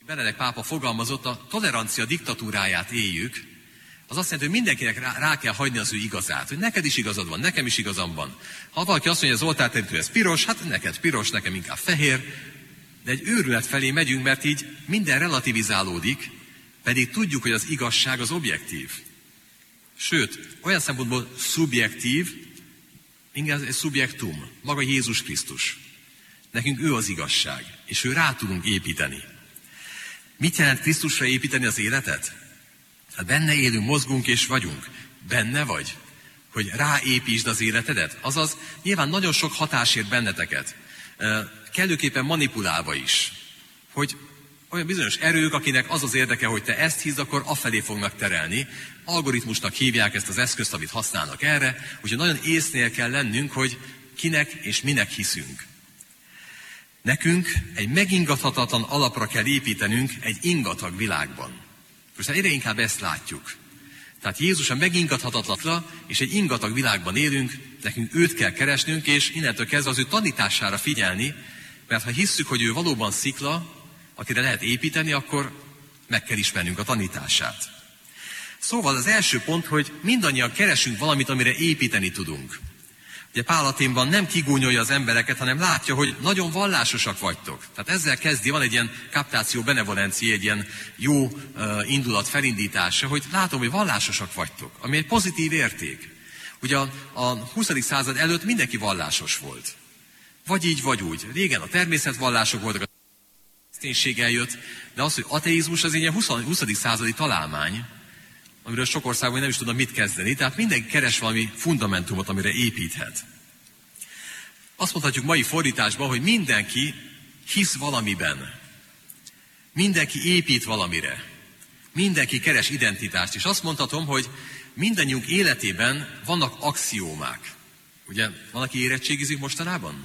Benedek pápa fogalmazott, a tolerancia diktatúráját éljük, az azt jelenti, hogy mindenkinek rá kell hagyni az ő igazát. Hogy neked is igazad van, nekem is igazam van. Ha valaki azt mondja, hogy az oltárterítő ez piros, hát neked piros, nekem inkább fehér. De egy őrület felé megyünk, mert így minden relativizálódik, pedig tudjuk, hogy az igazság az objektív. Sőt, olyan szempontból szubjektív, inkább egy szubjektum, maga Jézus Krisztus. Nekünk ő az igazság, és ő rá tudunk építeni. Mit jelent Krisztusra építeni az életet? Hát benne élünk, mozgunk és vagyunk. Benne vagy? Hogy ráépítsd az életedet? Azaz, nyilván nagyon sok hatás ért benneteket. Kellőképpen manipulálva is. Hogy olyan bizonyos erők, akinek az az érdeke, hogy te ezt hiszd, akkor afelé fognak terelni. Algoritmusnak hívják ezt az eszközt, amit használnak erre. Úgyhogy nagyon észnél kell lennünk, hogy kinek és minek hiszünk. Nekünk egy megingathatatlan alapra kell építenünk egy ingatag világban. Most egyre inkább ezt látjuk. Tehát Jézus a megingathatatlan, és egy ingatag világban élünk, nekünk őt kell keresnünk, és innentől kezdve az ő tanítására figyelni, mert ha hisszük, hogy ő valóban szikla, akire lehet építeni, akkor meg kell ismernünk a tanítását. Szóval az első pont, hogy mindannyian keresünk valamit, amire építeni tudunk. Ugye Pál Athénban nem kigúnyolja az embereket, hanem látja, hogy nagyon vallásosak vagytok. Tehát ezzel kezdi, van egy ilyen captatio benevolentia, egy ilyen jó indulat felindítása, hogy látom, hogy vallásosak vagytok, ami egy pozitív érték. Ugye a 20. század előtt mindenki vallásos volt. Vagy így, vagy úgy. Régen a természetvallások voltak, a kereszténység eljött, de az, hogy ateizmus az egy ilyen 20. századi találmány, amiről sok országban nem is tudom mit kezdeni, tehát mindenki keres valami fundamentumot, amire építhet. Azt mondhatjuk mai fordításban, hogy mindenki hisz valamiben. Mindenki épít valamire. Mindenki keres identitást. És azt mondhatom, hogy mindannyiunk életében vannak axiómák. Ugye, van, aki érettségizik mostanában?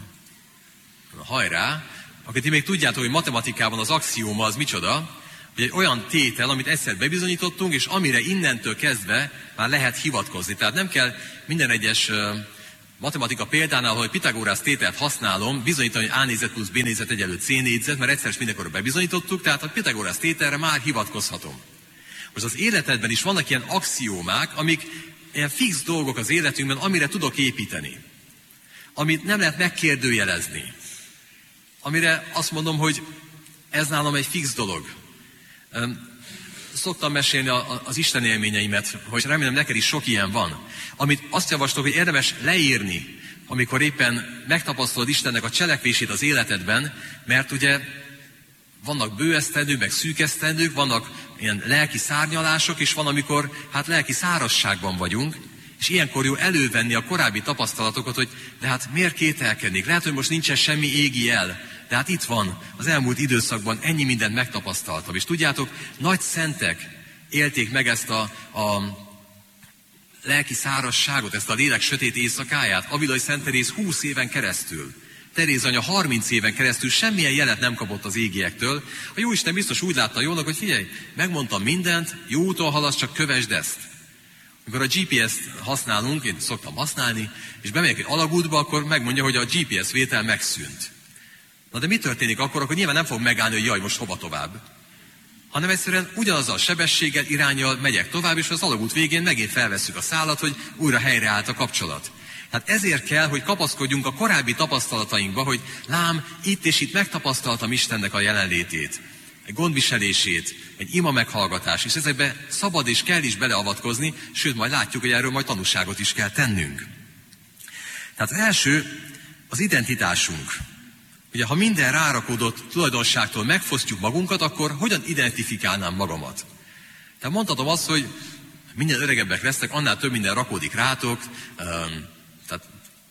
Hajrá! Akkor ti még tudjátok, hogy matematikában az axióma az micsoda? Hogy egy olyan tétel, amit egyszer bebizonyítottunk, és amire innentől kezdve már lehet hivatkozni. Tehát nem kell minden egyes matematika példánál, hogy Pitagórasz tételt használom, bizonyítani, hogy A négyzet plusz B négyzet egyenlő C négyzet, mert egyszer is mindenkor bebizonyítottuk, tehát a Pitagórasz tételre már hivatkozhatom. Most az életedben is vannak ilyen axiómák, amik ilyen fix dolgok az életünkben, amire tudok építeni. Amit nem lehet megkérdőjelezni. Amire azt mondom, hogy ez nálam egy fix dolog. Szoktam mesélni az Isten élményeimet, hogy remélem neked is sok ilyen van. Amit azt javaslok, hogy érdemes leírni, amikor éppen megtapasztalod Istennek a cselekvését az életedben, mert ugye vannak bőesztendők, meg szűkesztendők, vannak ilyen lelki szárnyalások, és van, amikor hát lelki szárazságban vagyunk, és ilyenkor jó elővenni a korábbi tapasztalatokat, hogy de hát miért kételkednék? Lehet, hogy most nincsen semmi égi jel, de hát itt van, az elmúlt időszakban ennyi mindent megtapasztaltam. És tudjátok, nagy szentek élték meg ezt a lelki szárazságot, ezt a lélek sötét éjszakáját. Avilai Szent Teréz 20 éven keresztül, Teréz anya 30 éven keresztül semmilyen jelet nem kapott az égiektől. A Jóisten biztos úgy látta jónak, hogy figyelj, megmondtam mindent, jó úton haladsz, csak kövesd ezt. Amikor a GPS-t használunk, én szoktam használni, és bemegyek egy alagútba, akkor megmondja, hogy a GPS vétel megszűnt. Na de mi történik akkor? Akkor nyilván nem fog megállni, hogy jaj, most hova tovább. Hanem egyszerűen ugyanazzal a sebességgel, iránnyal megyek tovább, és az alagút végén megint felvesszük a szálat, hogy újra helyreállt a kapcsolat. Hát ezért kell, hogy kapaszkodjunk a korábbi tapasztalatainkba, hogy lám, itt és itt megtapasztaltam Istennek a jelenlétét, egy gondviselését, egy ima meghallgatás, és ezekbe szabad és kell is beleavatkozni, sőt, majd látjuk, hogy erről majd tanúságot is kell tennünk. Tehát az első, az identitásunk. Ugye, ha minden rárakódott tulajdonságtól megfosztjuk magunkat, akkor hogyan identifikálnám magamat? Tehát mondhatom azt, hogy minél öregebbek lesznek, annál több minden rakódik rátok. Tehát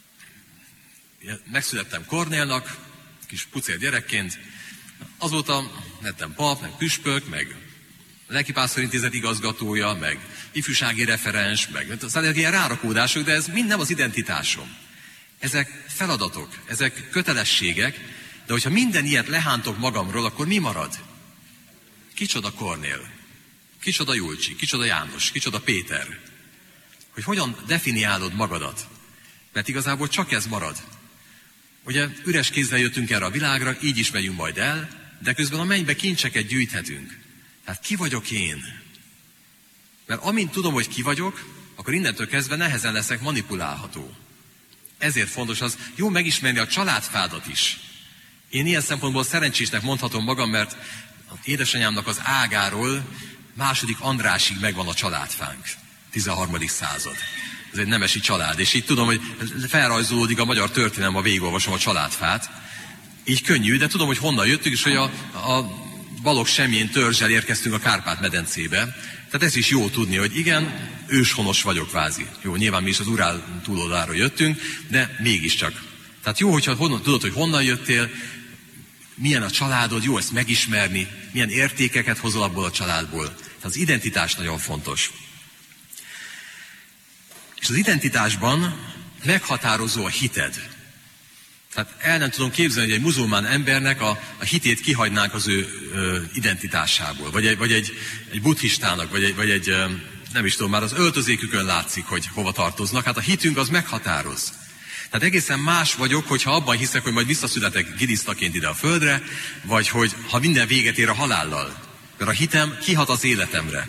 megszülettem Kornélnak, kis pucér gyerekként. Azóta lettem pap, meg püspök, meg lelkipásztorintézet igazgatója, meg ifjúsági referens, meg szóval ilyen rárakódások, de ez mind nem az identitásom. Ezek feladatok, ezek kötelességek, de hogyha minden ilyet lehántok magamról, akkor mi marad? Kicsoda Kornél? Kicsoda Julcsi? Kicsoda János? Kicsoda Péter? Hogy hogyan definiálod magadat? Mert igazából csak ez marad. Ugye üres kézzel jöttünk erre a világra, így is megyünk majd el, de közben a mennybe kincseket gyűjthetünk. Tehát ki vagyok én? Mert amint tudom, hogy ki vagyok, akkor innentől kezdve nehezen leszek manipulálható. Ezért fontos az, jó megismerni a családfádat is. Én ilyen szempontból szerencsésnek mondhatom magam, mert az édesanyámnak az ágáról II. Andrásig megvan a családfánk. 13. század. Ez egy nemesi család, és így tudom, hogy felrajzolódik a magyar történelem, ha végigolvasom a családfát. Így könnyű, de tudom, hogy honnan jöttünk, és hogy a Balogh Semjén törzsel érkeztünk a Kárpát-medencébe. Tehát ez is jó tudni, hogy igen, őshonos vagyok kvázi. Jó, nyilván mi is az Urál túloldaláról jöttünk, de mégiscsak. Tehát jó, hogyha tudod, hogy honnan jöttél, milyen a családod, jó ezt megismerni, milyen értékeket hozol abból a családból. Tehát az identitás nagyon fontos. És az identitásban meghatározó a hited. Tehát el nem tudom képzelni, hogy egy muzulmán embernek a hitét kihagynánk az ő identitásából. Vagy egy buddhistának, vagy egy nem is tudom, már az öltözékükön látszik, hogy hova tartoznak. Hát a hitünk az meghatároz. Tehát egészen más vagyok, hogyha abban hiszek, hogy majd visszaszületek gilisztaként ide a földre, vagy hogy ha minden véget ér a halállal. Mert a hitem kihat az életemre.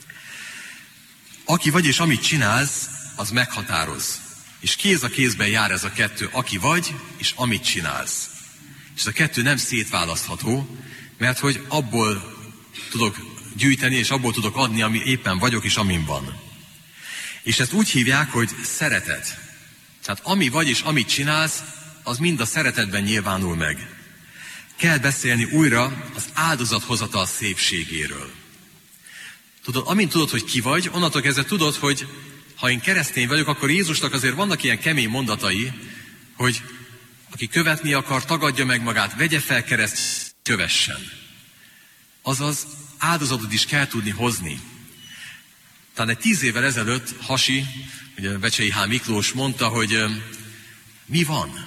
Aki vagy és amit csinálsz, az meghatároz. És kéz a kézben jár ez a kettő, aki vagy, és amit csinálsz. És ez a kettő nem szétválasztható, mert hogy abból tudok gyűjteni, és abból tudok adni, ami éppen vagyok, és amin van. És ezt úgy hívják, hogy szeretet. Tehát ami vagy, és amit csinálsz, az mind a szeretetben nyilvánul meg. Kell beszélni újra az áldozathozatal szépségéről. Tudod, amint tudod, hogy ki vagy, onnantól kezdve tudod, hogy ha én keresztény vagyok, akkor Jézusnak azért vannak ilyen kemény mondatai, hogy aki követni akar, tagadja meg magát, vegye fel kereszt, kövessen. Azaz áldozatot is kell tudni hozni. Talán egy 10 évvel ezelőtt Hasi, ugye Becsei H. Miklós mondta, hogy mi van?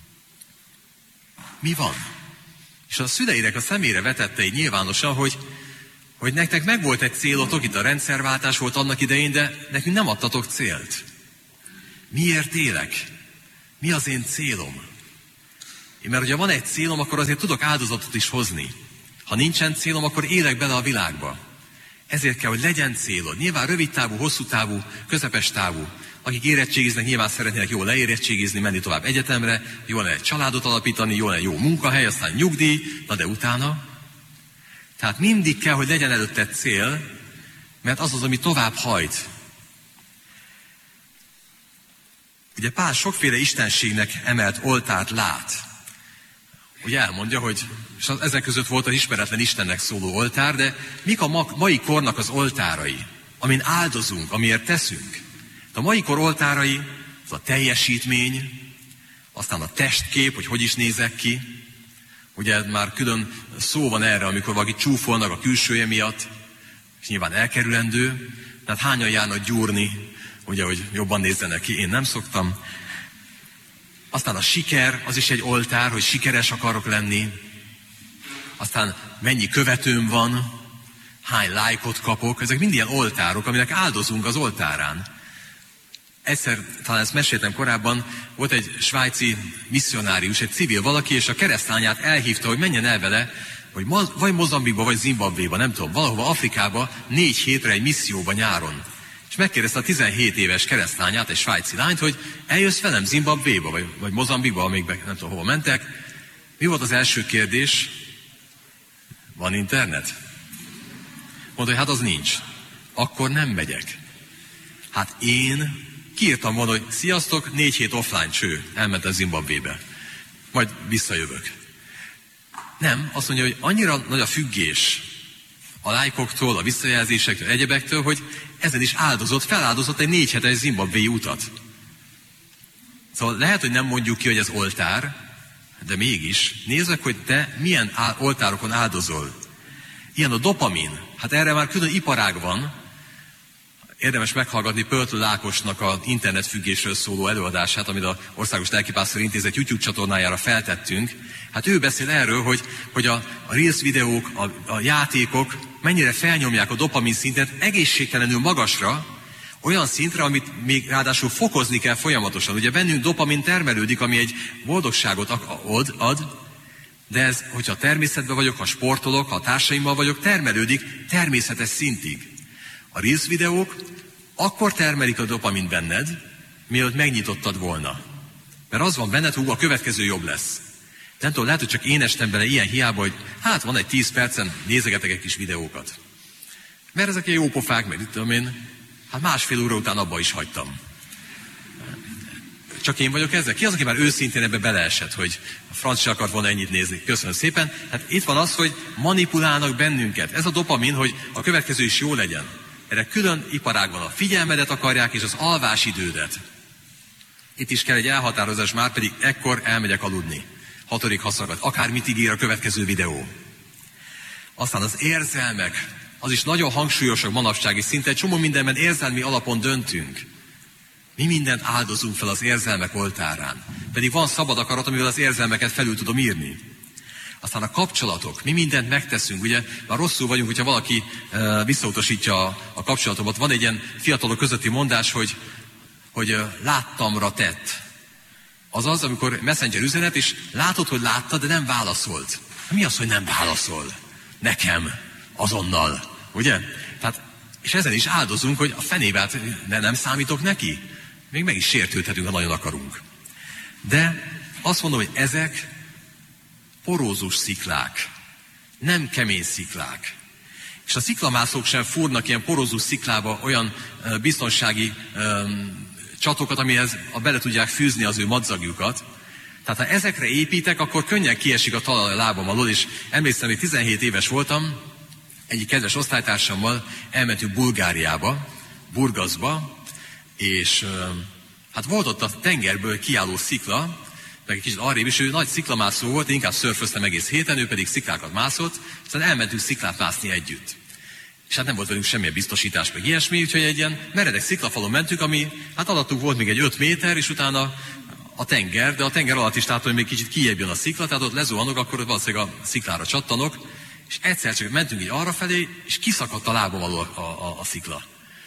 Mi van? És a szüleinek a szemére vetette így nyilvánosan, hogy nektek megvolt egy célotok, itt a rendszerváltás volt annak idején, de nekünk nem adtatok célt. Miért élek? Mi az én célom? Mert hogyha van egy célom, akkor azért tudok áldozatot is hozni. Ha nincsen célom, akkor élek bele a világba. Ezért kell, hogy legyen célod. Nyilván rövid távú, hosszú távú, közepes távú. Akik érettségiznek, nyilván szeretnének jól leérettségizni, menni tovább egyetemre, jól lehet családot alapítani, jól lehet jó munkahely, aztán nyugdíj, na de utána. Tehát mindig kell, hogy legyen előtte cél, mert az az, ami tovább hajt. Ugye Pál sokféle istenségnek emelt oltárt lát. Ugye elmondja, hogy és ezek között volt az ismeretlen Istennek szóló oltár, de mik a mai kornak az oltárai, amin áldozunk, amiért teszünk? A mai kor oltárai, az a teljesítmény, aztán a testkép, hogy is nézek ki. Ugye már külön szó van erre, amikor valaki csúfolnak a külsője miatt, és nyilván elkerülendő, tehát hányan járnak gyúrni, ugye, hogy jobban nézzenek ki, én nem szoktam. Aztán a siker, az is egy oltár, hogy sikeres akarok lenni. Aztán mennyi követőm van, hány lájkot kapok, ezek mind ilyen oltárok, aminek áldozunk az oltárán. Egyszer, talán ezt meséltem korábban, volt egy svájci misszionárius, egy civil valaki, és a keresztlányát elhívta, hogy menjen el vele, hogy vagy Mozambikba, vagy Zimbabvéba, nem tudom, valahova Afrikába 4 hétre egy misszióba nyáron. És megkérdezte a 17 éves keresztlányát, egy svájci lányt, hogy eljössz velem Zimbabvéba, vagy Mozambikba, amíg nem tudom, hova mentek. Mi volt az első kérdés? Van internet? Mondta, hogy hát az nincs. Akkor nem megyek. Hát én kiírtam volna, hogy sziasztok, 4 hét offline cső, elmentem Zimbabvébe. Majd visszajövök. Nem, azt mondja, hogy annyira nagy a függés a lájkoktól, a visszajelzésektől, egyebektől, hogy ezen is feláldozott egy 4 hetes zimbabvéi utat. Szóval lehet, hogy nem mondjuk ki, hogy ez oltár, de mégis nézzük, hogy te milyen oltárokon áldozol. Ilyen a dopamin. Hát erre már külön iparág van. Érdemes meghallgatni Pöltl Ákosnak a internetfüggésről szóló előadását, amit az Országos Lelkipásztori Intézet YouTube csatornájára feltettünk. Hát ő beszél erről, hogy a Reels videók, a játékok mennyire felnyomják a dopamin szintet egészségtelenül magasra, olyan szintre, amit még ráadásul fokozni kell folyamatosan. Ugye bennünk dopamin termelődik, ami egy boldogságot ad, De ez, hogyha a természetben vagyok, ha sportolok, ha a társaimmal vagyok, termelődik természetes szintig. A Reels videók akkor termelik a dopamint benned, mielőtt megnyitottad volna. Mert az van benned, hogy a következő jobb lesz. Nem tudom, lehet, hogy csak én estem bele ilyen hiába, hogy hát van egy 10 percen, nézegetek egy kis videókat. Mert ezek ilyen jó pofák, meg itt tudom én, hát másfél óra után abba is hagytam. Csak én vagyok ezzel? Ki az, aki már őszintén ebbe beleesett, hogy a franc se akart volna ennyit nézni? Köszönöm szépen. Hát itt van az, hogy manipulálnak bennünket. Ez a dopamin, hogy a következő is jó legyen. Erre külön iparág van. A figyelmedet akarják, és az alvásidődet. Itt is kell egy elhatározás, már pedig ekkor elmegyek aludni. 6. haszagat. Akármit ígér a következő videó. Aztán az érzelmek. Az is nagyon hangsúlyosak manapság, és szinte egy csomó mindenben érzelmi alapon döntünk. Mi mindent áldozunk fel az érzelmek oltárán. Pedig van szabad akarat, amivel az érzelmeket felül tudom írni. Aztán a kapcsolatok. Mi mindent megteszünk. Ugye már rosszul vagyunk, hogyha valaki visszautasítja a kapcsolatomat. Van egy ilyen fiatalok közötti mondás, hogy láttamra tett. Azaz, amikor messenger üzenet, és látod, hogy láttad, de nem válaszolt. Mi az, hogy nem válaszol? Nekem. Azonnal. Ugye? Tehát, és ezen is áldozunk, hogy a fenébe nem számítok neki. Még meg is sértődhetünk, ha nagyon akarunk. De azt mondom, hogy ezek porózus sziklák, nem kemény sziklák. És a sziklamászók sem fúrnak ilyen porózus sziklába olyan biztonsági csatokat, amihez bele tudják fűzni az ő madzagjukat. Tehát ha ezekre építek, akkor könnyen kiesik a talaj a lábam alól, és emlékszem, hogy 17 éves voltam, egyik kedves osztálytársammal elmentünk Bulgáriába, Burgaszba, és hát volt ott a tengerből kiálló szikla, meg egy kicsit arrébb is, ő nagy sziklamászó volt, inkább szörföztem egész héten, ő pedig sziklákat mászott, aztán elmentünk sziklát mászni együtt. És hát nem volt velünk semmilyen biztosítás, meg ilyesmi, úgyhogy egy ilyen meredek sziklafalon mentünk, ami hát alattunk volt még egy 5 méter, és utána a tenger, de a tenger alatt is látom, hogy még kicsit kijjebb jön a szikla, tehát ott lezuhanok, akkor valószínűleg a sziklára csattanok, és egyszer csak mentünk így arrafelé, és kiszakadt a lábam alól a szikla.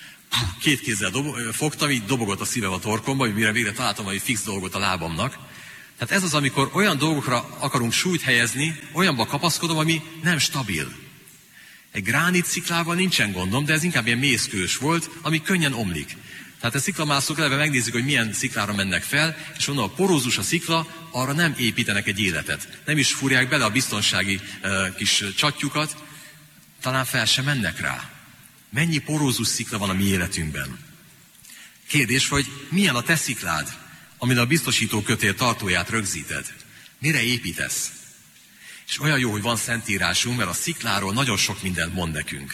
2 kézzel fogtam, így dobogott a szívem a torkomba, hogy mire végre találtam valami fix dolgot a lábamnak. Tehát ez az, amikor olyan dolgokra akarunk súlyt helyezni, olyanba kapaszkodom, ami nem stabil. Egy gránit sziklával nincsen gondom, de ez inkább ilyen mészkős volt, ami könnyen omlik. Tehát a sziklamászók eleve megnézik, hogy milyen sziklára mennek fel, és onnan a porózus a szikla, arra nem építenek egy életet. Nem is fúrják bele a biztonsági kis csatjukat, talán fel sem mennek rá. Mennyi porózus szikla van a mi életünkben? Kérdés, hogy milyen a te sziklád, amin a biztosító kötél tartóját rögzíted? Mire építesz? És olyan jó, hogy van szentírásunk, mert a szikláról nagyon sok mindent mond nekünk.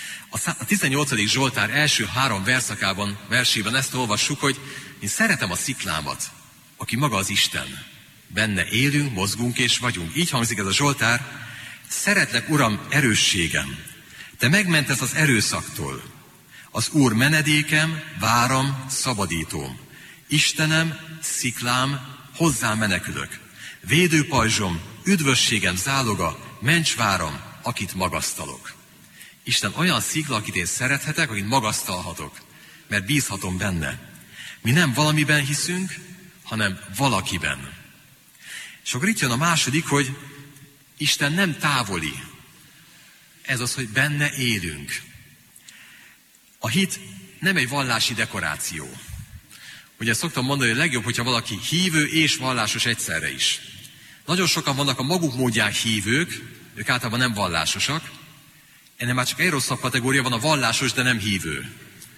A 18. Zsoltár első 3 versében ezt olvassuk, hogy én szeretem a sziklámat, aki maga az Isten. Benne élünk, mozgunk és vagyunk. Így hangzik ez a Zsoltár. Szeretlek, Uram, erősségem. Te megmentesz az erőszaktól. Az Úr menedékem, váram, szabadítóm. Istenem, sziklám, hozzám menekülök. Védőpajzsom, üdvösségem záloga, mencsváram, akit magasztalok. Isten olyan szikla, akit én szerethetek, akit magasztalhatok, mert bízhatom benne. Mi nem valamiben hiszünk, hanem valakiben. És akkor itt jön a második, hogy Isten nem távoli. Ez az, hogy benne élünk. A hit nem egy vallási dekoráció. Ugye szoktam mondani, hogy legjobb, hogyha valaki hívő és vallásos egyszerre is. Nagyon sokan vannak a maguk módján hívők, ők általában nem vallásosak. Ennél már csak egy rosszabb kategória van, a vallásos, de nem hívő.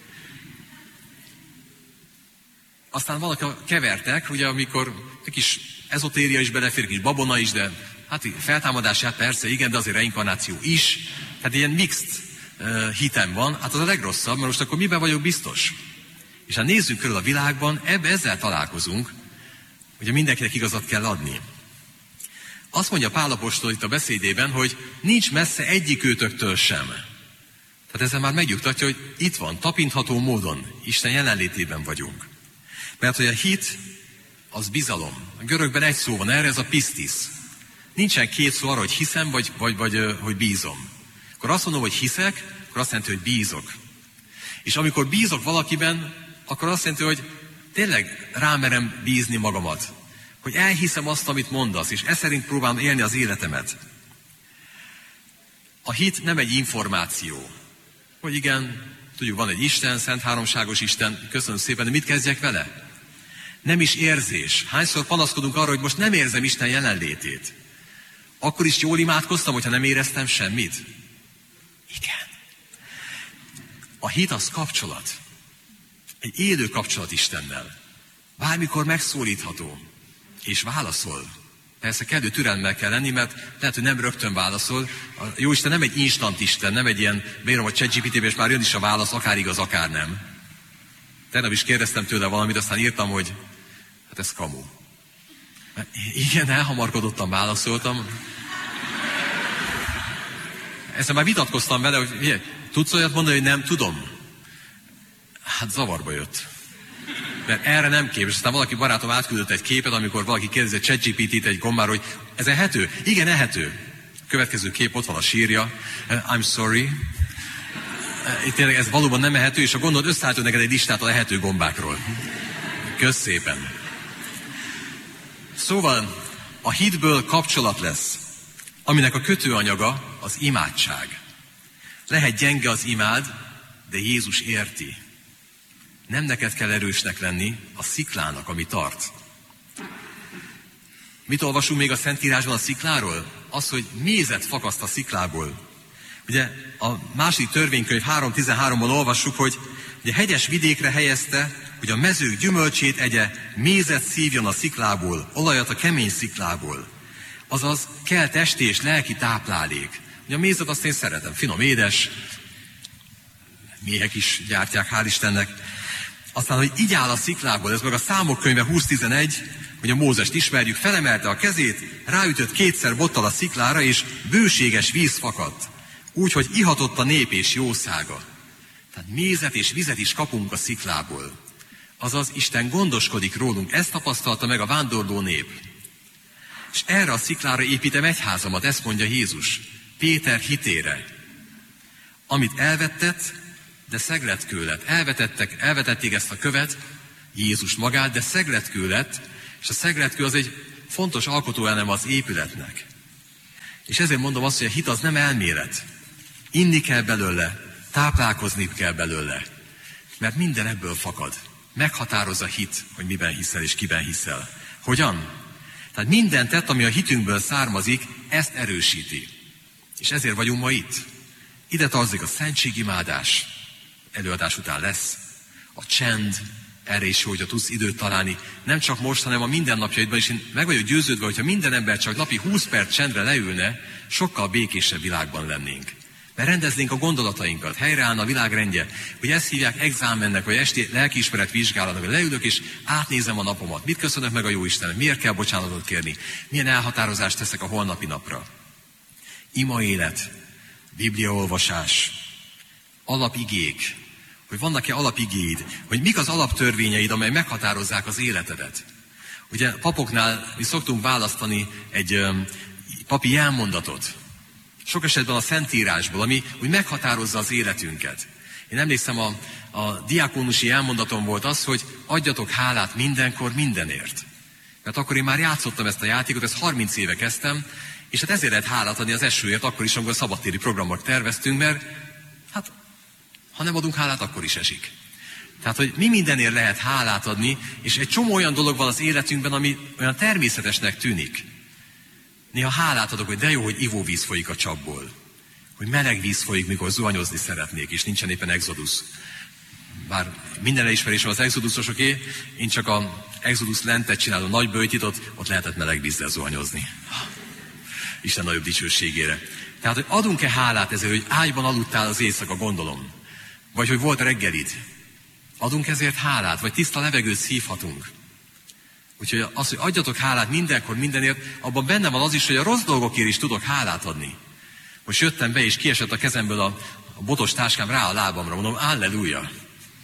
Aztán vannak a kevertek, ugye amikor egy kis ezotéria is belefér, kis babona is, de hát feltámadását persze, igen, de azért reinkarnáció is. Tehát ilyen mixed hitem van, hát az a legrosszabb, mert most akkor miben vagyok biztos? És ha nézzük körül a világban, ezzel találkozunk, hogy mindenkinek igazat kell adni. Azt mondja Pál apostol itt a beszédében, hogy nincs messze egyikőtöktől sem. Tehát ezzel már megnyugtatja, hogy itt van, tapintható módon, Isten jelenlétében vagyunk. Mert hogy a hit, az bizalom. A görögben egy szó van erre, ez a pistis. Nincsen 2 szó arra, hogy hiszem, vagy hogy bízom. Akkor azt mondom, hogy hiszek, akkor azt jelenti, hogy bízok. És amikor bízok valakiben, akkor azt jelenti, hogy tényleg rámerem bízni magamat. Hogy elhiszem azt, amit mondasz, és e szerint próbálom élni az életemet. A hit nem egy információ. Hogy igen, tudjuk, van egy Isten, szent háromságos Isten, köszönöm szépen, de mit kezdjek vele? Nem is érzés. Hányszor panaszkodunk arra, hogy most nem érzem Isten jelenlétét. Akkor is jól imádkoztam, hogyha nem éreztem semmit? Igen. A hit az kapcsolat. Egy élő kapcsolat Istennel. Bármikor megszólítható. És válaszol. Persze kellő türelemmel kell lenni, mert lehet, hogy nem rögtön válaszol. A Jóisten nem egy instant Isten, nem egy ilyen, beírom a ChatGPT-be, és már jön is a válasz, akár igaz, akár nem. Tegnap is kérdeztem tőle valamit, aztán írtam, hogy hát ez kamu. Igen, elhamarkodottan válaszoltam. Ezzel már vitatkoztam vele, hogy tudsz olyat mondani, hogy nem tudom? Hát zavarba jött. Mert erre nem képes. Aztán valaki barátom átküldött egy képet, amikor valaki kérdezi a ChatGPT-t egy gombáról, hogy ez ehető? Igen, ehető. Következő kép, ott van a sírja. I'm sorry. Itt tényleg ez valóban nem ehető, és a gondod összeállított neked egy listát a lehető gombákról. Kösz szépen. Szóval a hitből kapcsolat lesz, aminek a kötőanyaga az imádság. Lehet gyenge az imád, de Jézus érti. Nem neked kell erősnek lenni, a sziklának, ami tart. Mit olvasunk még a Szentírásban a szikláról? Az, hogy mézet fakaszt a sziklából. Ugye a második törvénykönyv 3.13-ban olvassuk, hogy ugye hegyes vidékre helyezte, hogy a mezők gyümölcsét egye, mézet szívjon a sziklából, olajat a kemény sziklából. Azaz kell testi és lelki táplálék. Ugye a mézet azt én szeretem, finom, édes, méhek is gyártják, hál' Istennek. Aztán, hogy így áll a sziklából, ez meg a Számok könyve 20.11, hogy a Mózest ismerjük, felemelte a kezét, ráütött kétszer bottal a sziklára, és bőséges víz fakadt. Úgy, hogy ihatott a nép és jószága. Tehát mézet és vizet is kapunk a sziklából. Azaz Isten gondoskodik rólunk, ezt tapasztalta meg a vándorló nép. És erre a sziklára építem egyházamat, ezt mondja Jézus, Péter hitére. Amit elvettet, de szegletkő lett. Elvetették ezt a követ, Jézus magát, de szegletkő lett, és a szegletkő az egy fontos alkotóelem az épületnek. És ezért mondom azt, hogy a hit az nem elmélet. Inni kell belőle, táplálkozni kell belőle, mert minden ebből fakad. Meghatározza a hit, hogy miben hiszel és kiben hiszel. Hogyan? Tehát minden tett, ami a hitünkből származik, ezt erősíti. És ezért vagyunk ma itt. Ide tartozik a szentségimádás, előadás után lesz, a csend, erre is jó, hogyha tudsz időt találni, nem csak most, hanem a mindennapjaidban is. Én meg vagyok győződve, hogyha minden ember csak napi 20 perc csendre leülne, sokkal békésebb világban lennénk. Mert rendeznénk a gondolatainkat, helyreállna a világrendje, hogy ezt hívják exámennek, vagy esti lelkiismeret vizsgálatnak, hogy leülök és átnézem a napomat. Mit köszönök meg a jó Istennek? Miért kell bocsánatot kérni? Milyen elhatározást teszek a holnapi napra? Ima élet, bibliaolvasás, alapigék, hogy vannak-e alapigéid, hogy mik az alaptörvényeid, amely meghatározzák az életedet. Ugye papoknál mi szoktunk választani egy papi jelmondatot. Sok esetben a Szentírásból, ami úgy meghatározza az életünket. Én emlékszem, a diákonusi elmondatom volt az, hogy adjatok hálát mindenkor, mindenért. Mert akkor én már játszottam ezt a játékot, ezt 30 éve kezdtem, és hát ezért lehet hálát adni az esőért, akkor is, amikor szabadtéri programot terveztünk, mert hát ha nem adunk hálát, akkor is esik. Tehát, hogy mi mindenért lehet hálát adni, és egy csomó olyan dolog van az életünkben, ami olyan természetesnek tűnik. Néha hálát adok, hogy de jó, hogy ivóvíz folyik a csapból. Hogy meleg víz folyik, mikor zuhanyozni szeretnék, és nincsen éppen exodus. Bár minden elismerésem az exodusosoké, én csak az exodus lentet csinálom, nagy böjtit, ott lehetett meleg vízzel zuhanyozni. Isten nagyobb dicsőségére. Tehát, hogy adunk-e hálát ezért, hogy ágyban aludtál az éjszaka, gondolom. Vagy hogy volt reggelid. Adunk ezért hálát, vagy tiszta levegőt szívhatunk. Úgyhogy az, hogy adjatok hálát mindenkor, mindenért, abban benne van az is, hogy a rossz dolgokért is tudok hálát adni. Most jöttem be, és kiesett a kezemből a botos táskám rá a lábamra, mondom, halleluja.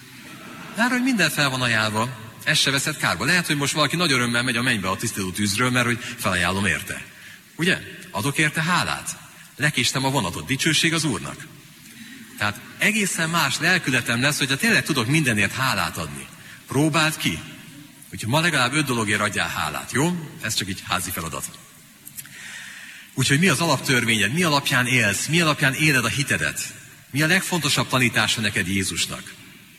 Már hogy minden fel van ajánlva, ez se veszed kárba. Lehet, hogy most valaki nagy örömmel megy a mennybe a tisztelő tűzről, mert hogy felajánlom érte. Ugye? Adok érte hálát. Lekéstem a vonatot, dicsőség az Úrnak. Tehát egészen más lelkületem lesz, hogyha tényleg tudok mindenért hálát adni. Próbáld ki. Úgyhogy ma legalább 5 dologért adjál hálát, jó? Ez csak így házi feladat. Úgyhogy mi az alaptörvényed? Mi alapján élsz? Mi alapján éled a hitedet? Mi a legfontosabb tanítása neked Jézusnak?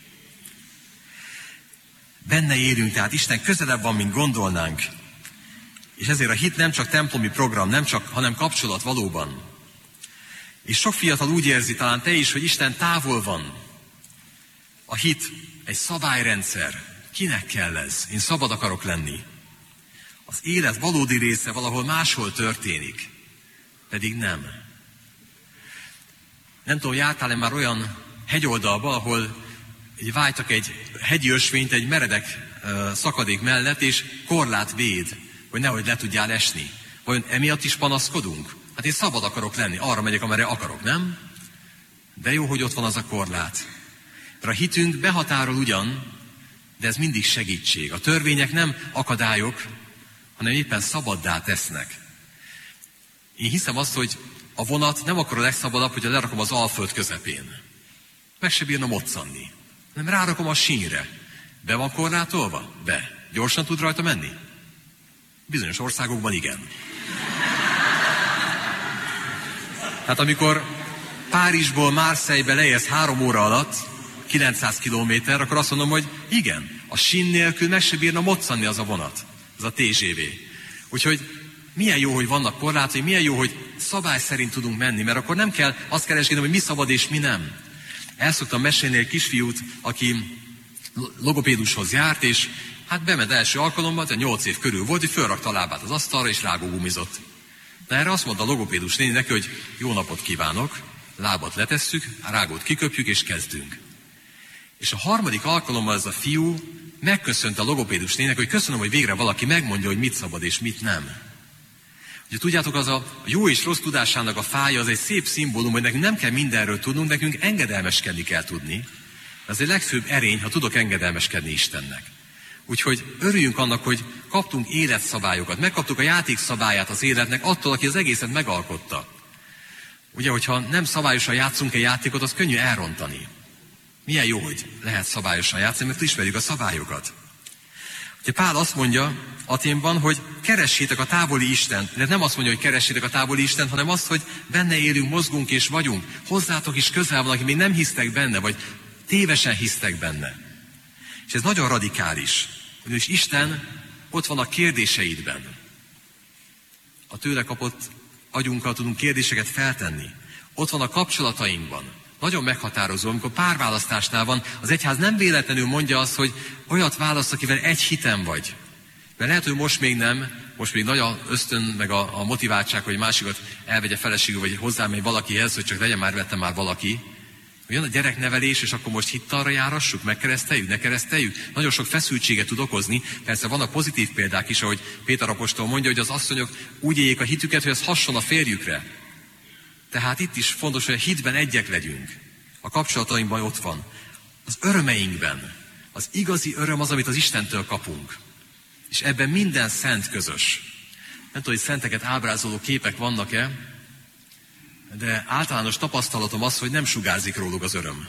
Benne élünk, tehát Isten közelebb van, mint gondolnánk. És ezért a hit nem csak templomi program, hanem kapcsolat valóban. És sok fiatal úgy érzi, talán te is, hogy Isten távol van. A hit egy szabályrendszer. Kinek kell ez? Én szabad akarok lenni. Az élet valódi része valahol máshol történik. Pedig nem. Nem tudom, jártál-e már olyan hegyoldalba, ahol vájtak egy hegyi ösvényt egy meredek szakadék mellett, és korlát véd, hogy nehogy le tudjál esni. Vajon emiatt is panaszkodunk? Hát én szabad akarok lenni, arra megyek, amerre akarok, nem? De jó, hogy ott van az a korlát. Mert a hitünk behatárol ugyan, de ez mindig segítség. A törvények nem akadályok, hanem éppen szabaddá tesznek. Én hiszem azt, hogy a vonat nem akkor a legszabadabb, hogy lerakom az Alföld közepén. Meg se bírna moccanni. Nem rárakom a sínre. Be van korlátolva? Be. Gyorsan tud rajta menni? Bizonyos országokban igen. Hát amikor Párizsból Marseille-be leérsz 3 óra alatt, 900 kilométer, akkor azt mondom, hogy igen, a sín nélkül meg se bírna moccanni az a vonat, az a TGV. Úgyhogy milyen jó, hogy vannak korlátai, milyen jó, hogy szabály szerint tudunk menni, mert akkor nem kell azt keresgélni, hogy mi szabad és mi nem. El szoktam mesélni egy kisfiút, aki logopédushoz járt, és hát bement első alkalommal, 8 év körül volt, hogy fölrakta a lábát az asztalra, és rágógumizott. De erre azt mondta a logopédus néni neki, hogy jó napot kívánok, lábat letesszük, a rágót kiköpjük, és kezdünk. És a 3. alkalommal ez a fiú megköszönte a logopédus néninek, hogy köszönöm, hogy végre valaki megmondja, hogy mit szabad és mit nem. Ugye tudjátok, az a jó és rossz tudásának a fája, az egy szép szimbólum, hogy nekünk nem kell mindenről tudnunk, nekünk engedelmeskedni kell tudni. Ez egy legfőbb erény, ha tudok engedelmeskedni Istennek. Úgyhogy örüljünk annak, hogy kaptunk életszabályokat, megkaptuk a játékszabályát az életnek attól, aki az egészet megalkotta. Ugye, hogyha nem szabályosan játszunk egy játékot, az könnyű elrontani. Milyen jó, hogy lehet szabályosan játszani, mert ismerjük a szabályokat. Ugye Pál azt mondja Athénban, hogy keressétek a távoli Istent. De nem azt mondja, hogy keressétek a távoli Istent, hanem azt, hogy benne élünk, mozgunk és vagyunk. Hozzátok is közel van, aki még nem hisztek benne, vagy tévesen hisztek benne. És ez nagyon radikális. Ugyanis Isten ott van a kérdéseidben. A tőle kapott agyunkkal tudunk kérdéseket feltenni. Ott van a kapcsolatainkban. Nagyon meghatározó, amikor párválasztásnál van, az egyház nem véletlenül mondja azt, hogy olyat választ, akivel egy hitem vagy. Mert lehet, hogy most még nem, most még nagy a ösztön, meg a motiváltság, hogy másikat elvegye feleségül, vagy hozzámegy valakihez, hogy csak legyen már, vette már valaki. Jön a gyereknevelés, és akkor most hittalra járassuk, megkereszteljük, ne kereszteljük. Nagyon sok feszültséget tud okozni. Persze vannak pozitív példák is, ahogy Péter apostol mondja, hogy az asszonyok úgy éljék a hitüket, hogy ez hasson a férjükre. Tehát itt is fontos, hogy a hitben egyek legyünk. A kapcsolatainkban ott van. Az örömeinkben. Az igazi öröm az, amit az Istentől kapunk. És ebben minden szent közös. Nem tudom, hogy szenteket ábrázoló képek vannak-e, de általános tapasztalatom az, hogy nem sugárzik róluk az öröm.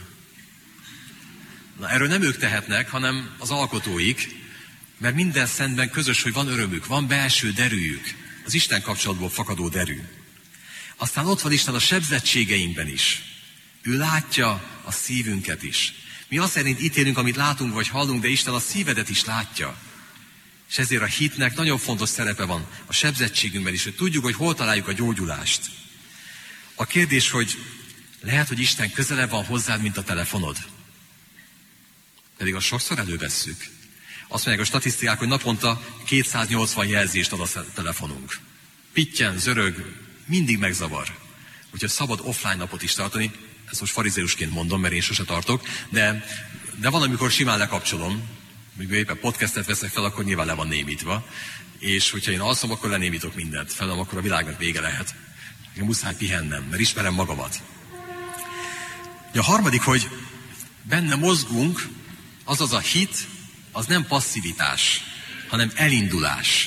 Na, erről nem ők tehetnek, hanem az alkotóik, mert minden szentben közös, hogy van örömük, van belső derűjük, az Isten kapcsolatból fakadó derű. Aztán ott van Isten a sebzettségeinkben is. Ő látja a szívünket is. Mi azt szerint ítélünk, amit látunk vagy hallunk, de Isten a szívedet is látja. És ezért a hitnek nagyon fontos szerepe van a sebzettségünkben is, hogy tudjuk, hogy hol találjuk a gyógyulást. A kérdés, hogy lehet, hogy Isten közelebb van hozzád, mint a telefonod. Pedig azt sokszor elővesszük. Azt mondják a statisztikák, hogy naponta 280 jelzést ad a telefonunk. Pittyen, zörög, mindig megzavar. Úgyhogy szabad offline napot is tartani. Ezt most farizeusként mondom, mert én sose tartok. De van, amikor simán lekapcsolom. Mikor éppen podcastet veszek fel, akkor nyilván le van némítva. És hogyha én alszom, akkor lenémítok mindent. Felem, akkor a világnak vége lehet. Én muszáj pihennem, mert ismerem magamat. A harmadik, hogy benne mozgunk, azaz a hit, az nem passzivitás, hanem elindulás.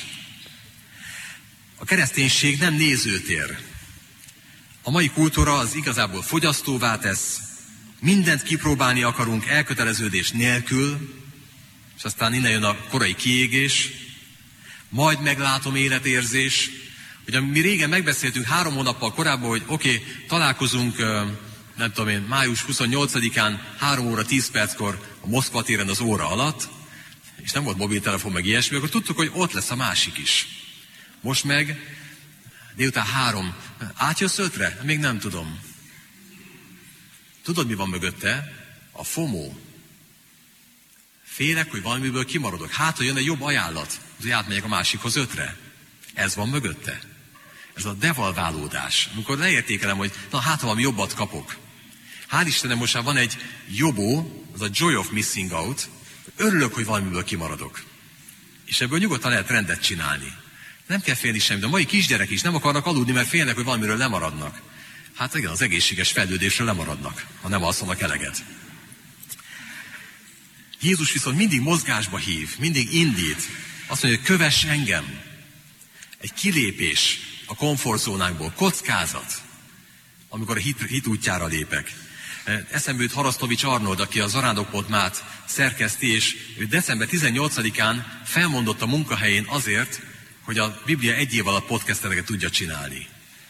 A kereszténység nem nézőtér. A mai kultúra az igazából fogyasztóvá tesz, mindent kipróbálni akarunk elköteleződés nélkül, és aztán innen jön a korai kiégés, majd meglátom életérzés, hogy mi régen megbeszéltünk 3 hónappal korábban, hogy oké, találkozunk, nem tudom én, május 28-án 3 óra 10 perckor a Moszkva téren az óra alatt, és nem volt mobiltelefon meg ilyesmi, akkor tudtuk, hogy ott lesz a másik is. Most meg délután 3. Átjössz 5-re? Még nem tudom. Tudod, mi van mögötte? A FOMO. Félek, hogy valamiből kimaradok. Hát, hogy jön egy jobb ajánlat, hogy átmegyek a másikhoz 5-re. Ez van mögötte. Ez a devalválódás. Amikor leértékelem, hogy na hát, ha valami jobbat kapok. Hál' Istenem, most már van egy jobó, az a joy of missing out. Örülök, hogy valamiből kimaradok. És ebből nyugodtan lehet rendet csinálni. Nem kell félni semmit. De a mai kisgyerek is nem akarnak aludni, mert félnek, hogy valamiről lemaradnak. Hát igen, az egészséges fejlődésről lemaradnak, ha nem alszanak eleget. Jézus viszont mindig mozgásba hív, mindig indít. Azt mondja, hogy kövess engem. Egy kilépés a komfortzónánkból, kockázat, amikor a hit útjára lépek. Eszembe jut Harasztovics Arnold, aki a Zarándok.mát szerkeszti, és ő december 18-án felmondott a munkahelyén azért, hogy a Biblia 1 év alatt podcasteket tudja csinálni.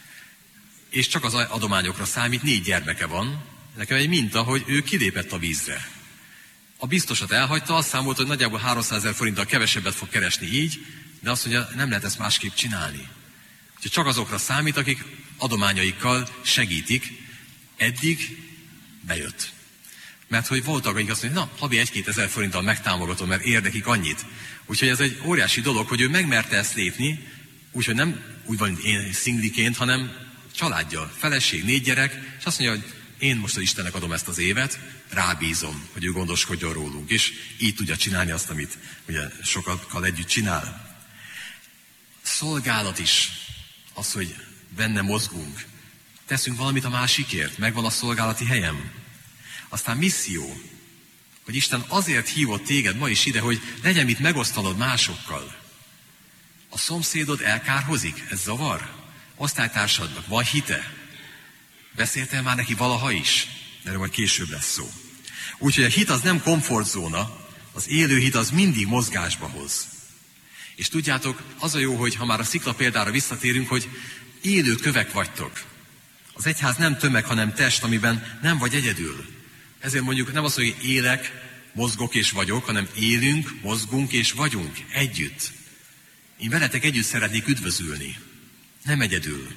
És csak az adományokra számít, 4 gyermeke van. Nekem egy minta, hogy ő kilépett a vízre. A biztosat elhagyta, azt számolt, hogy nagyjából 300 000 forinttal kevesebbet fog keresni így, de azt mondja, nem lehet ezt másképp csinálni. Úgyhogy csak azokra számít, akik adományaikkal segítik. Eddig bejött. Mert hogy voltak, akik azt mondják, na, havi 1-2 ezer forinttal megtámogatom, mert érdekik annyit. Úgyhogy ez egy óriási dolog, hogy ő megmerte ezt lépni, úgyhogy nem úgy van, mint én szingliként, hanem családja, feleség, 4 gyerek, és azt mondja, hogy én most az Istennek adom ezt az évet, rábízom, hogy ő gondoskodjon rólunk, és így tudja csinálni azt, amit ugye sokakkal együtt csinál. Szolgálat is az, hogy benne mozgunk. Teszünk valamit a másikért, megvan a szolgálati helyem. Aztán misszió, hogy Isten azért hívott téged ma is ide, hogy legyen mit megosztanod másokkal. A szomszédod elkárhozik? Ez zavar? Osztálytársadnak van hite? Beszéltél már neki valaha is? Erről majd később lesz szó. Úgyhogy a hit az nem komfortzóna, az élő hit az mindig mozgásba hoz. És tudjátok, az a jó, hogy ha már a szikla példára visszatérünk, hogy élő kövek vagytok. Az egyház nem tömeg, hanem test, amiben nem vagy egyedül. Ezért mondjuk nem az, hogy élek, mozgok és vagyok, hanem élünk, mozgunk és vagyunk együtt. Én veletek együtt szeretnék üdvözülni, nem egyedül.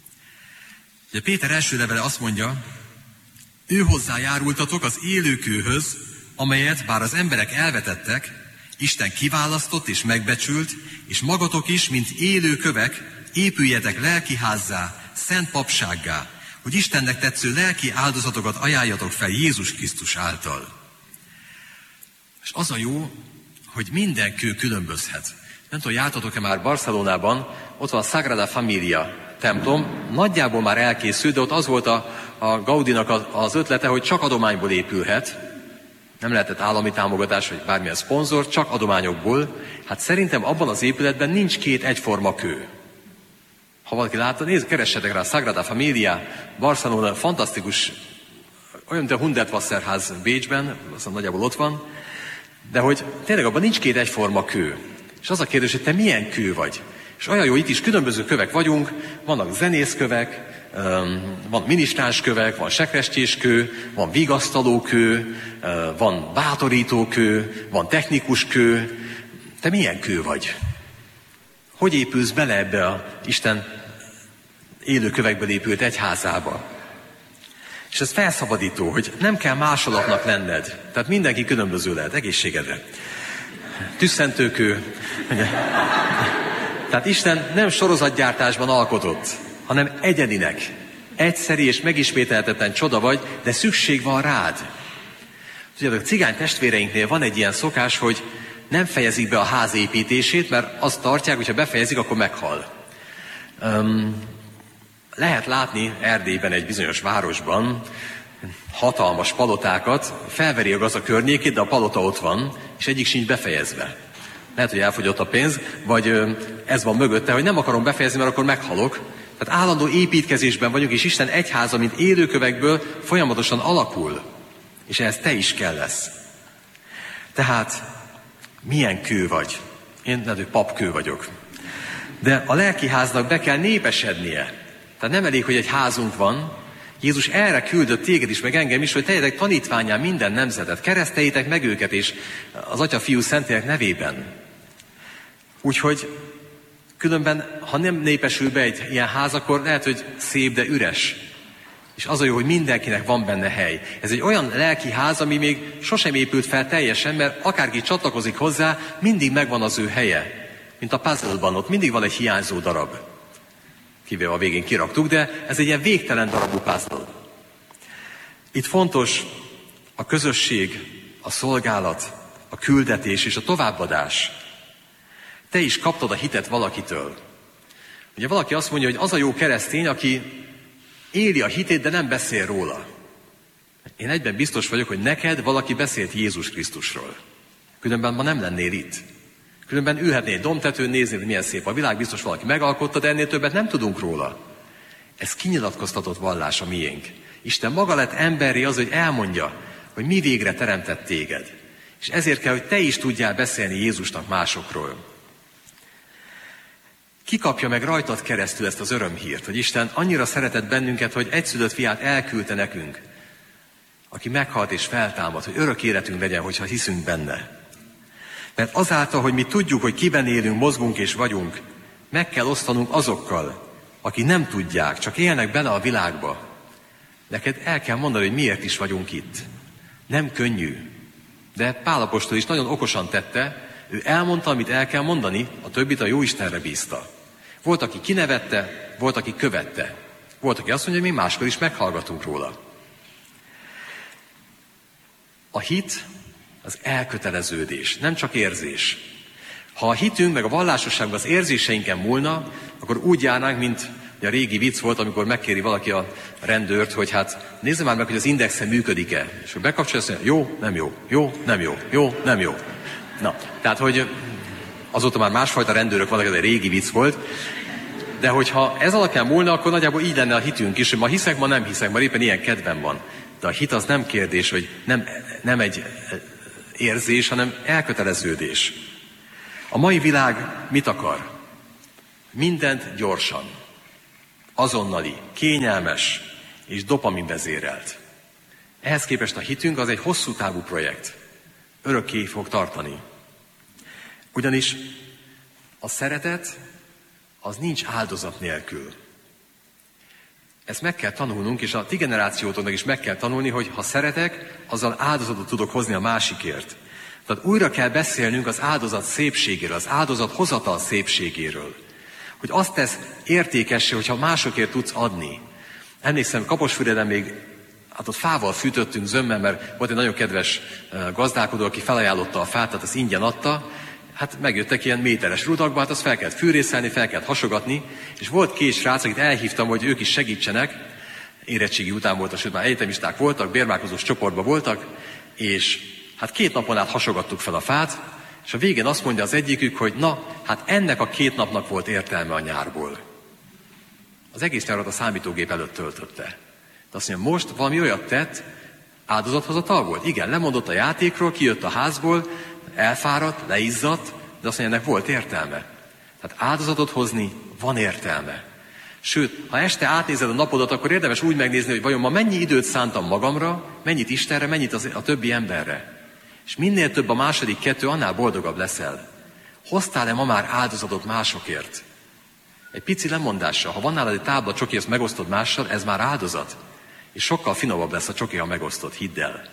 Ugye Péter első levele azt mondja, ő hozzájárultatok az élőkőhöz, amelyet bár az emberek elvetettek, Isten kiválasztott és megbecsült, és magatok is, mint élő kövek, épüljetek lelkiházzá, szent papsággá, hogy Istennek tetsző lelki áldozatokat ajánljatok fel Jézus Krisztus által. És az a jó, hogy minden kő különbözhet. Nem tudom, jártatok-e már Barcelonában, ott van a Sagrada Familia templom, nagyjából már elkészült, de ott az volt a Gaudinak az ötlete, hogy csak adományból épülhet. Nem lehetett állami támogatás, vagy bármilyen szponzor, csak adományokból. Hát szerintem abban az épületben nincs 2 egyforma kő. Ha valaki látta, keressetek rá a Sagrada Familia, Barcelona, fantasztikus, olyan, mint a Hundertwasserház Bécsben, aztán nagyjából ott van, de hogy tényleg abban nincs 2 egyforma kő. És az a kérdés, hogy te milyen kő vagy? És olyan jó, itt is különböző kövek vagyunk, vannak zenészkövek, van minisztránskövek, van sekrestyéskő, van vigasztalókő, van bátorítókő, van technikuskő. Te milyen kő vagy? Hogy épülsz bele ebbe a Isten élő kövekből épült egyházába? És ez felszabadító, hogy nem kell másolatnak lenned. Tehát mindenki különböző lehet, egészségedre. Tüsszentőkő. Tehát Isten nem sorozatgyártásban alkotott, hanem egyedinek. Egyszeri és megismételhetetlen csoda vagy, de szükség van rád. Tudjátok, a cigány testvéreinknél van egy ilyen szokás, hogy nem fejezik be a ház építését, mert azt tartják, hogy ha befejezik, akkor meghal. Lehet látni Erdélyben egy bizonyos városban hatalmas palotákat, felveri a gazda környékét, de a palota ott van, és egyik sincs befejezve. Lehet, hogy elfogyott a pénz, vagy ez van mögötte, hogy nem akarom befejezni, mert akkor meghalok. Tehát állandó építkezésben vagyunk, és Isten egyháza, mint élőkövekből folyamatosan alakul. És ehhez te is kell lesz. Tehát Milyen kő vagy? Én lehet, hogy papkő vagyok. De a lelkiháznak be kell népesednie. Tehát nem elég, hogy egy házunk van. Jézus erre küldött téged is, meg engem is, hogy tegyetek tanítvánnyá minden nemzetet. Kereszteljétek meg őket, és az Atya, Fiú, Szentlélek nevében. Úgyhogy különben, ha nem népesül be egy ilyen ház, akkor lehet, hogy szép, de üres. És az a jó, hogy mindenkinek van benne hely. Ez egy olyan lelki ház, ami még sosem épült fel teljesen, mert akárki csatlakozik hozzá, mindig megvan az ő helye. Mint a puzzle-ban, ott mindig van egy hiányzó darab. Kivéve a végén kiraktuk, de ez egy ilyen végtelen darabú puzzle. Itt fontos a közösség, a szolgálat, a küldetés és a továbbadás. Te is kaptad a hitet valakitől. Ugye valaki azt mondja, hogy az a jó keresztény, aki éli a hitét, de nem beszél róla. Én egyben biztos vagyok, hogy neked valaki beszélt Jézus Krisztusról. Különben ma nem lennél itt. Különben ülhetnél egy dombtetőn, néznéd, hogy milyen szép a világ, biztos valaki megalkotta, de ennél többet nem tudunk róla. Ez kinyilatkoztatott vallás a miénk. Isten maga lett emberré az, hogy elmondja, hogy mi végre teremtett téged. És ezért kell, hogy te is tudjál beszélni Jézusnak másokról. Ki kapja meg rajtad keresztül ezt az örömhírt, hogy Isten annyira szeretett bennünket, hogy egyszülött fiát elküldte nekünk, aki meghalt és feltámad, hogy örök életünk legyen, hogyha hiszünk benne. Mert azáltal, hogy mi tudjuk, hogy kiben élünk, mozgunk és vagyunk, meg kell osztanunk azokkal, akik nem tudják, csak élnek bele a világba. Neked el kell mondani, hogy miért is vagyunk itt. Nem könnyű. De Pál apostol is nagyon okosan tette, ő elmondta, amit el kell mondani, a többit a Jóistenre bízta. Volt, aki kinevette, volt, aki követte. Volt, aki azt mondja, hogy mi máskor is meghallgatunk róla. A hit az elköteleződés, nem csak érzés. Ha a hitünk meg a vallásosságban az érzéseinken múlna, akkor úgy járnánk, mint a régi vicc volt, amikor megkéri valaki a rendőrt, hogy hát nézze már meg, hogy az indexen működik-e. És hogy bekapcsolja, azt mondja, jó, nem jó, jó, nem jó, jó, nem jó. Na, tehát, hogy azóta már másfajta rendőrök vannak, ez egy régi vicc volt, de hogyha ez alapján múlna, akkor nagyjából így lenne a hitünk is, hogy ma hiszek, ma nem hiszek, mert éppen ilyen kedvem van. De a hit az nem kérdés, hogy nem egy érzés, hanem elköteleződés. A mai világ mit akar? Mindent gyorsan, azonnali, kényelmes és dopaminvezérelt. Ehhez képest a hitünk az egy hosszú távú projekt. Örökké fog tartani. Ugyanis a szeretet az nincs áldozat nélkül. Ezt meg kell tanulnunk, és a ti generációtoknak is meg kell tanulni, hogy ha szeretek, azzal áldozatot tudok hozni a másikért. Tehát újra kell beszélnünk az áldozat szépségéről, az áldozat hozatal szépségéről. Hogy azt tesz értékessé, hogyha másokért tudsz adni. Emlékszem, Kaposfüreden még ott fával fűtöttünk zömmel, mert volt egy nagyon kedves gazdálkodó, aki felajánlotta a fát, tehát azt ingyen adta. Hát megjöttek ilyen méteres rudakba, hát azt fel kellett fűrészelni, fel kellett hasogatni, és volt két srác, akit elhívtam, hogy ők is segítsenek. Érettségi után voltak, sőt már egyetemisták voltak, bérmálkozós csoportban voltak, és hát 2 napon át hasogattuk fel a fát, és a végén azt mondja az egyikük, hogy na, hát ennek a 2 napnak volt értelme a nyárból. Az egész nyárat a számítógép előtt töltötte. De azt mondja, most valami olyat tett, áldozathozatal volt. Igen, lemondott a játékról, kijött a házból, elfáradt, leizzadt, de azt mondja, ennek volt értelme. Tehát áldozatot hozni van értelme. Sőt, ha este átnézed a napodat, akkor érdemes úgy megnézni, hogy vajon ma mennyi időt szántam magamra, mennyit Istenre, mennyit a többi emberre. És minél több a második 2, annál boldogabb leszel. Hoztál-e ma már áldozatot másokért? Egy pici lemondással, ha van nálad egy tábla csoki, ezt megosztod mással, ez már áldozat. És sokkal finomabb lesz a csoki, ha megosztod, hidd el.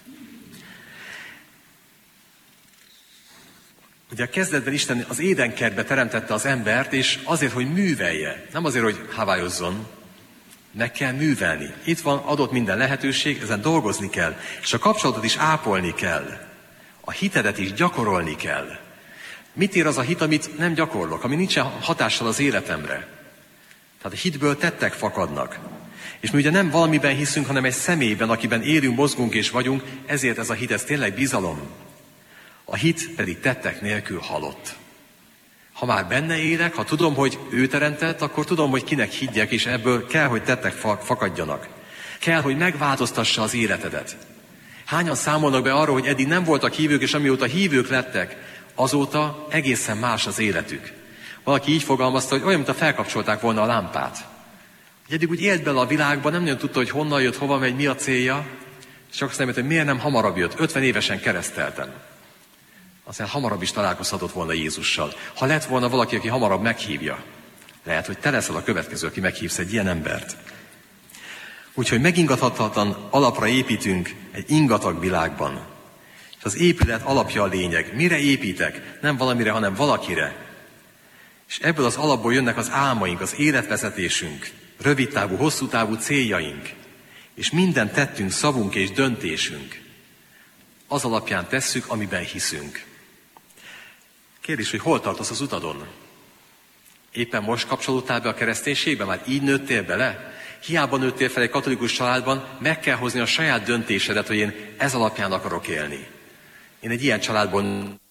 Ugye a kezdetben Isten az édenkertbe teremtette az embert, és azért, hogy művelje. Nem azért, hogy havájozzon. Meg kell művelni. Itt van adott minden lehetőség, ezen dolgozni kell. És a kapcsolatot is ápolni kell. A hitedet is gyakorolni kell. Mit ér az a hit, amit nem gyakorlok, ami nincsen hatással az életemre? Tehát a hitből tettek fakadnak. És mi ugye nem valamiben hiszünk, hanem egy személyben, akiben élünk, mozgunk és vagyunk, ezért ez a hit, ez tényleg bizalom. A hit pedig tettek nélkül halott. Ha már benne élek, ha tudom, hogy ő teremtett, akkor tudom, hogy kinek higgyek, és ebből kell, hogy tettek fakadjanak. Kell, hogy megváltoztassa az életedet. Hányan számolnak be arról, hogy eddig nem voltak hívők, és amióta hívők lettek, azóta egészen más az életük. Valaki így fogalmazta, hogy olyan, mintha felkapcsolták volna a lámpát. Eddig úgy élt bele a világban, nem nagyon tudta, hogy honnan jött, hova megy, mi a célja, és csak azt mondta, hogy miért nem hamarabb jött. 50 évesen keresztelten. Aztán hamarabb is találkozhatott volna Jézussal. Ha lett volna valaki, aki hamarabb meghívja, lehet, hogy te leszel a következő, aki meghívsz egy ilyen embert. Úgyhogy megingathatatlan alapra építünk egy ingatag világban. És az épület alapja a lényeg. Mire építek? Nem valamire, hanem valakire. És ebből az alapból jönnek az álmaink, az életvezetésünk, rövidtávú, hosszú távú céljaink. És minden tettünk, szavunk és döntésünk. Az alapján tesszük, amiben hiszünk. Kérdés, hogy hol tartasz az utadon? Éppen most kapcsolódtál be a kereszténységbe? Már így nőttél bele? Hiába nőttél fel egy katolikus családban, meg kell hozni a saját döntésedet, hogy én ez alapján akarok élni. Én egy ilyen családban